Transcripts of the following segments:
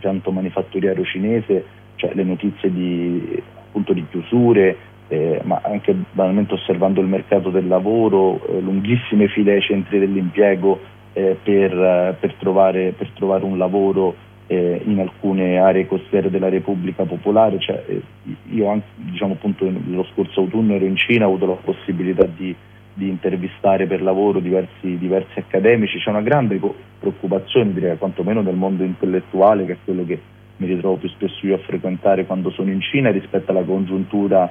dell'impianto manifatturiero cinese, cioè le notizie di chiusure, ma anche banalmente osservando il mercato del lavoro, lunghissime file ai centri dell'impiego per trovare un lavoro in alcune aree costiere della Repubblica Popolare. Io anche, lo scorso autunno ero in Cina, ho avuto la possibilità di intervistare per lavoro diversi accademici. C'è una grande preoccupazione, direi, quantomeno nel mondo intellettuale, che è quello che mi ritrovo più spesso io a frequentare quando sono in Cina, rispetto alla congiuntura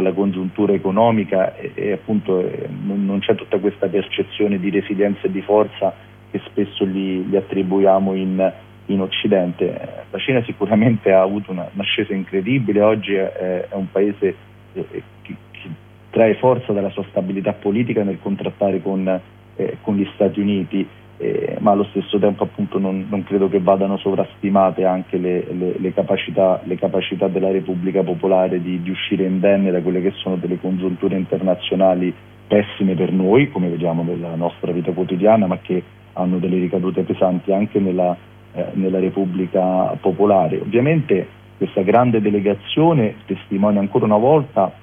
economica e appunto non c'è tutta questa percezione di resilienza e di forza che spesso gli attribuiamo in Occidente. La Cina sicuramente ha avuto un'ascesa incredibile, oggi è un paese che trae forza dalla sua stabilità politica nel contrattare con gli Stati Uniti, ma allo stesso tempo appunto non credo che vadano sovrastimate anche le capacità della Repubblica Popolare di uscire indenne da quelle che sono delle congiunture internazionali pessime per noi, come vediamo nella nostra vita quotidiana, ma che hanno delle ricadute pesanti anche nella Repubblica Popolare. Ovviamente questa grande delegazione testimonia ancora una volta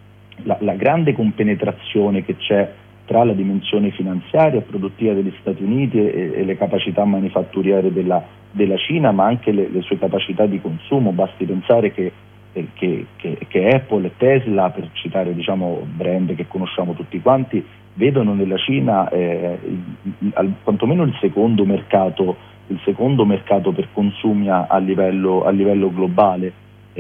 la grande compenetrazione che c'è tra la dimensione finanziaria e produttiva degli Stati Uniti e le capacità manifatturiere della Cina, ma anche le sue capacità di consumo. Basti pensare che Apple e Tesla, per citare brand che conosciamo tutti quanti, vedono nella Cina quantomeno il secondo mercato per consumi a livello globale.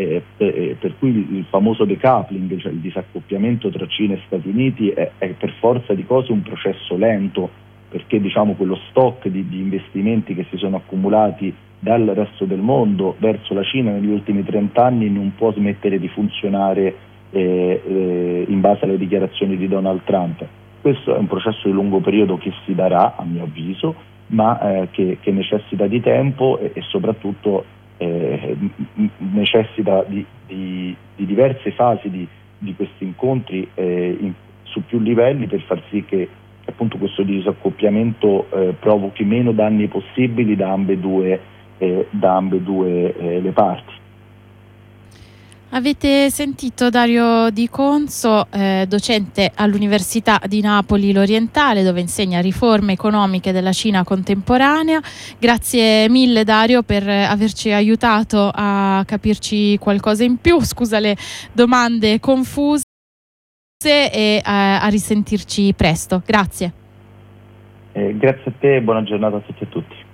Per cui il famoso decoupling, cioè il disaccoppiamento tra Cina e Stati Uniti, è per forza di cose un processo lento, perché quello stock di investimenti che si sono accumulati dal resto del mondo verso la Cina negli ultimi 30 anni non può smettere di funzionare in base alle dichiarazioni di Donald Trump. Questo è un processo di lungo periodo che si darà, a mio avviso, ma che necessita di tempo e soprattutto necessita di diverse fasi di questi incontri su più livelli, per far sì che appunto questo disaccoppiamento provochi meno danni possibili da ambedue le parti. Avete sentito Dario Di Conso, docente all'Università di Napoli L'Orientale, dove insegna riforme economiche della Cina contemporanea. Grazie mille Dario per averci aiutato a capirci qualcosa in più. Scusa le domande confuse e a risentirci presto. Grazie. Grazie a te e buona giornata a tutti e a tutti.